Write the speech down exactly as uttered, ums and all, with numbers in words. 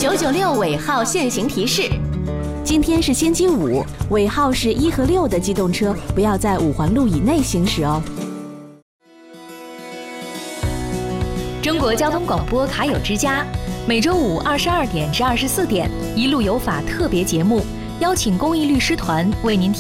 九九六尾号限行提示： 今天是星期五，尾号是一和六的机动车不要在五环路以内行驶哦。 中国交通广播卡友之家，每周五二十二点至二十四点，一路有法特别节目，邀请公益律师团为您提